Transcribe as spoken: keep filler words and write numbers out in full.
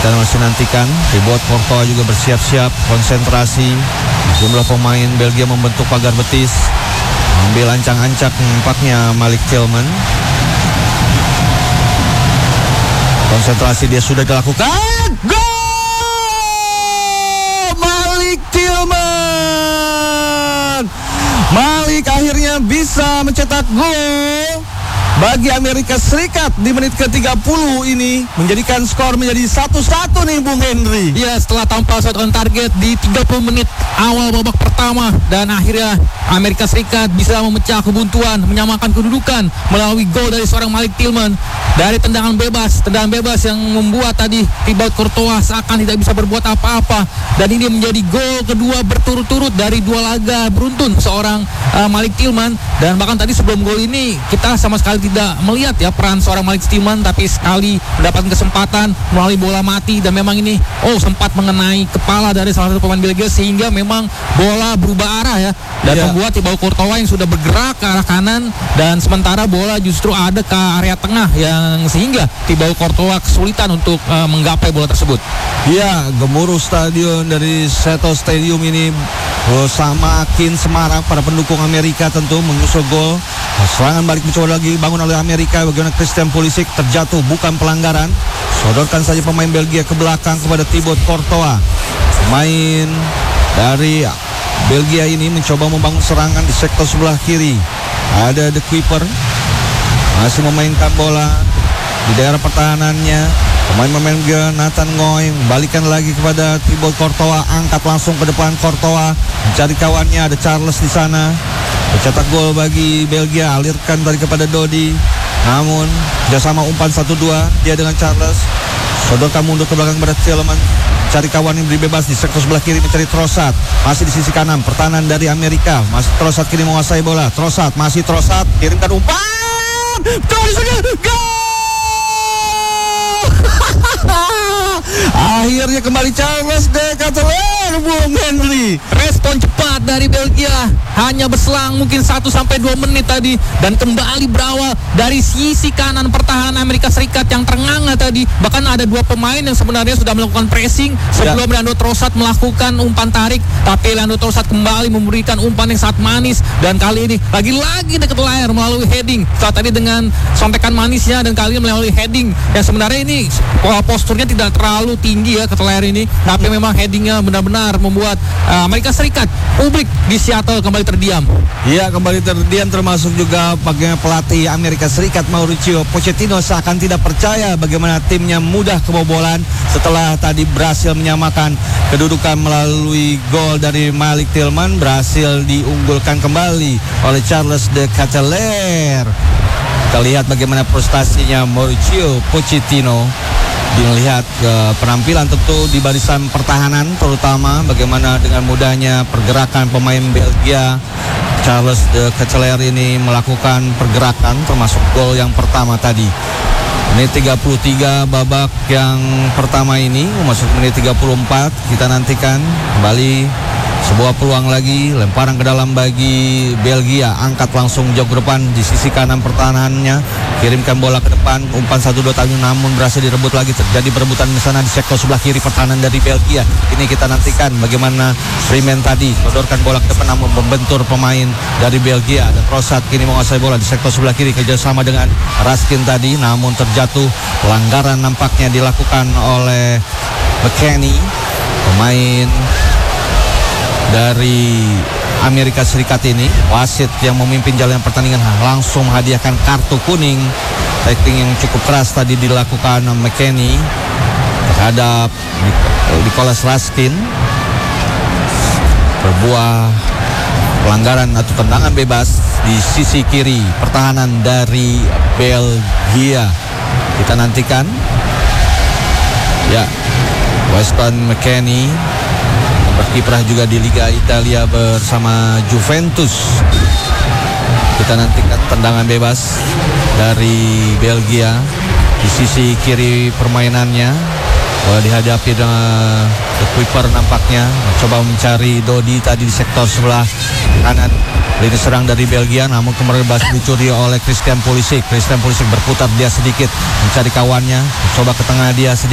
Kita masih nantikan. Thibaut Courtois juga bersiap-siap, konsentrasi. Jumlah pemain Belgia membentuk pagar betis. Ambil ancang-ancak nampaknya Malik Tillman. Konsentrasi dia sudah dilakukan. Gol! Malik Tillman. Malik akhirnya bisa mencetak gol bagi Amerika Serikat di menit ke tiga puluh ini, menjadikan skor menjadi satu satu nih Bung Henry. Ya, setelah tampil shot on target di tiga puluh menit awal babak pertama, dan akhirnya Amerika Serikat bisa memecah kebuntuan, menyamakan kedudukan melalui gol dari seorang Malik Tillman dari tendangan bebas, tendangan bebas yang membuat tadi Thibaut Courtois seakan tidak bisa berbuat apa-apa, dan ini menjadi gol kedua berturut-turut dari dua laga beruntun seorang uh, Malik Tillman. Dan bahkan tadi sebelum gol ini kita sama sekali tidak melihat ya peran seorang Malik Tillman, tapi sekali mendapatkan kesempatan melalui bola mati, dan memang ini oh sempat mengenai kepala dari salah satu pemain Belgia sehingga memang bola berubah arah ya, dan yeah. membuat Thibaut Courtois yang sudah bergerak ke arah kanan, dan sementara bola justru ada ke area tengah yang sehingga Thibaut Courtois kesulitan untuk uh, menggapai bola tersebut. Ya, gemuruh stadion dari Settle Stadium ini oh, semakin semarak para pendukung Amerika tentu menyusul gol. Serangan balik mencoba lagi bangun oleh Amerika. Bagaimana Christian Pulisic terjatuh, bukan pelanggaran. Sodorkan saja pemain Belgia ke belakang kepada Thibaut Courtois. Pemain dari Belgia ini mencoba membangun serangan di sektor sebelah kiri. Ada The Kuiper masih memainkan bola di daerah pertahanannya. Pemain-pemain Belgia, Nathan Ngoy membalikan lagi kepada Thibaut Courtois, angkat langsung ke depan. Courtois mencari kawannya, ada Charles di sana. Mencetak gol bagi Belgia, alirkan tadi kepada Dodi. Namun kerjasama umpan satu dua dia dengan Charles. Sodorkan mundur ke belakang kepada Tillman, cari kawan yang beri bebas di sektor sebelah kiri, mencari Trossard. Masih di sisi kanan, pertahanan dari Amerika. Masih Trossard kini menguasai bola. Trossard, masih Trossard, kirimkan umpan. Trossard, gol! Akhirnya kembali Charles de Ketelaere, Bung Henry. Respon cepat dari Belgia, hanya berselang mungkin satu sampai dua menit tadi, dan kembali berawal dari sisi kanan pertahanan Amerika Serikat yang ternganga tadi. Bahkan ada dua pemain yang sebenarnya sudah melakukan pressing sebelum ya. Leandro Trossard melakukan umpan tarik, tapi Leandro Trossard kembali memberikan umpan yang sangat manis, dan kali ini lagi-lagi de Ketelaere melalui heading. Saat tadi dengan sontekan manisnya, dan kali ini melalui heading yang sebenarnya ini posturnya tidak terlalu tinggi ya Ketelaere ini, tapi memang headingnya benar-benar membuat uh, Amerika Serikat, publik di Seattle kembali terdiam. Iya, kembali terdiam, termasuk juga bagaimana pelatih Amerika Serikat Mauricio Pochettino seakan tidak percaya bagaimana timnya mudah kebobolan setelah tadi berhasil menyamakan kedudukan melalui gol dari Malik Tillman. Berhasil diunggulkan kembali oleh Charles de Ketelaere. Kita lihat bagaimana prestasinya Mauricio Pochettino. Dilihat uh, penampilan tentu di barisan pertahanan, terutama bagaimana dengan mudahnya pergerakan pemain Belgia. Charles de Ketelaere ini melakukan pergerakan, termasuk gol yang pertama tadi. Menit tiga puluh tiga babak yang pertama ini, masuk menit tiga puluh empat. Kita nantikan kembali sebuah peluang lagi, lemparan ke dalam bagi Belgia, angkat langsung jauh ke depan di sisi kanan pertahanannya, kirimkan bola ke depan, umpan satu dua tadi, namun berhasil direbut lagi. Terjadi perebutan di sana di sektor sebelah kiri pertahanan dari Belgia. Ini kita nantikan bagaimana Freeman tadi sodorkan bola ke depan namun membentur pemain dari Belgia. Dan Trossard kini menguasai bola di sektor sebelah kiri, kerjasama dengan Raskin tadi, namun terjatuh. Pelanggaran nampaknya dilakukan oleh McKennie, pemain dari Amerika Serikat ini. Wasit yang memimpin jalannya pertandingan langsung menghadiahkan kartu kuning. Tackling yang cukup keras tadi dilakukan McKennie terhadap Nicolas Raskin. Berbuah pelanggaran atau tendangan bebas di sisi kiri pertahanan dari Belgia. Kita nantikan. Ya, Weston McKennie berkiprah juga di Liga Italia bersama Juventus. Kita nantikan tendangan bebas dari Belgia di sisi kiri permainannya. Bola dihadapi dengan The Kuiper nampaknya mencoba mencari Dodi tadi di sektor sebelah kanan. Lini serang dari Belgia, namun kemarin berhasil dicuri oleh Christian Pulisic. Christian Pulisic berputar dia sedikit mencari kawannya, mencoba ke tengah dia sedikit.